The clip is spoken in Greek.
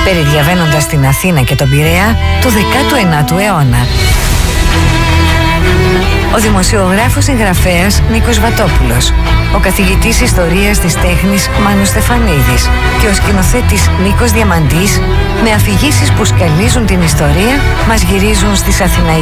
περιδιαβαίνοντας την Αθήνα και τον Πειραιά του 19ου αιώνα. Ο δημοσιογράφος συγγραφέας Νίκος Βατόπουλος, ο καθηγητής ιστορίας της τέχνης Μάνος Στεφανίδης και ο σκηνοθέτης Νίκος Διαμαντής, με αφηγήσεις που σκαλίζουν την ιστορία, μας γυρίζουν στις Αθηναϊκές